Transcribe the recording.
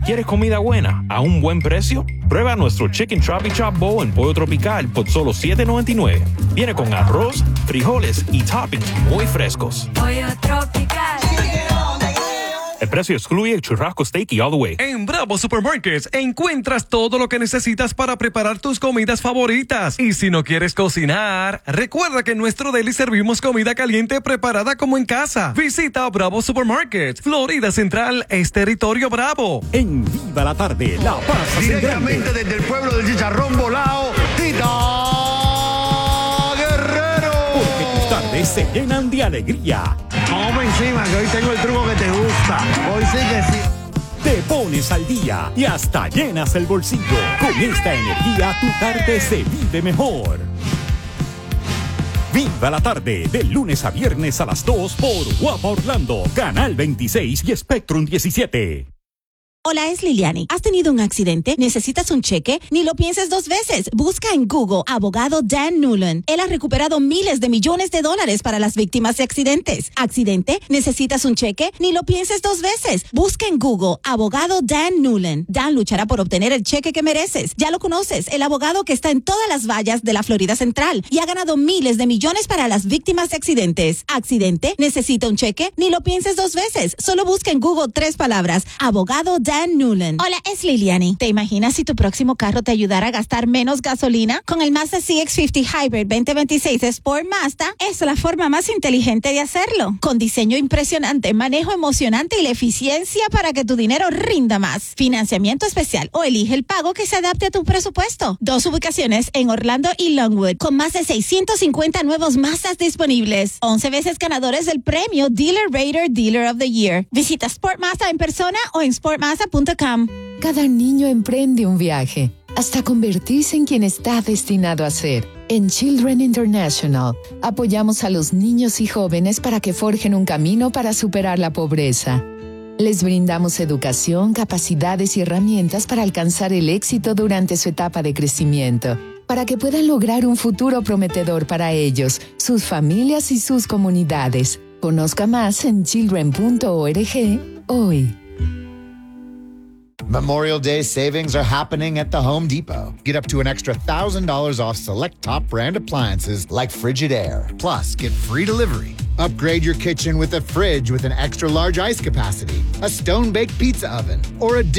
¿Quieres comida buena a un buen precio? Prueba nuestro Chicken Tropic Chop Bowl en Pollo Tropical por solo $7.99. Viene con arroz, frijoles y toppings muy frescos. Pollo Tropical. El precio excluye el churrasco steak y all the way. En Bravo Supermarkets encuentras todo lo que necesitas para preparar tus comidas favoritas. Y si no quieres cocinar, recuerda que en nuestro deli servimos comida caliente preparada como en casa. Visita Bravo Supermarkets. Florida Central es territorio Bravo. En Viva la Tarde, la paz directamente desde el pueblo del chicharrón volado, Tita Guerrero. Porque tus tardes se llenan de alegría. Vamos encima, que hoy tengo el truco que te gusta. Hoy sí que sí. Te pones al día y hasta llenas el bolsillo. Con esta energía, tu tarde se vive mejor. Viva la Tarde, de lunes a viernes a las 2 por Guapa Orlando, Canal 26 y Spectrum 17. Hola, es Liliani. ¿Has tenido un accidente? ¿Necesitas un cheque? Ni lo pienses dos veces. Busca en Google abogado Dan Newland. Él ha recuperado miles de millones de dólares para las víctimas de accidentes. ¿Accidente? ¿Necesitas un cheque? Ni lo pienses dos veces. Busca en Google abogado Dan Newland. Dan luchará por obtener el cheque que mereces. Ya lo conoces, el abogado que está en todas las vallas de la Florida Central y ha ganado miles de millones para las víctimas de accidentes. ¿Accidente? ¿Necesita un cheque? Ni lo pienses dos veces. Solo busca en Google 3 palabras. Abogado Dan Newland. Hola, es Liliani. ¿Te imaginas si tu próximo carro te ayudara a gastar menos gasolina? Con el Mazda CX-50 Hybrid 2026 Sport Mazda, es la forma más inteligente de hacerlo. Con diseño impresionante, manejo emocionante y la eficiencia para que tu dinero rinda más. Financiamiento especial o elige el pago que se adapte a tu presupuesto. 2 ubicaciones en Orlando y Longwood, con más de 650 nuevos Mazdas disponibles. 11 veces ganadores del premio Dealer Rater Dealer of the Year. Visita Sport Mazda en persona o en sportmazda.com. Cada niño emprende un viaje hasta convertirse en quien está destinado a ser. En Children International, apoyamos a los niños y jóvenes para que forjen un camino para superar la pobreza. Les brindamos educación, capacidades y herramientas para alcanzar el éxito durante su etapa de crecimiento, para que puedan lograr un futuro prometedor para ellos, sus familias y sus comunidades. Conozca más en children.org hoy. Memorial Day savings are happening at the Home Depot. Get up to an extra $1,000 off select top brand appliances like Frigidaire. Plus, get free delivery. Upgrade your kitchen with a fridge with an extra large ice capacity, a stone-baked pizza oven, or a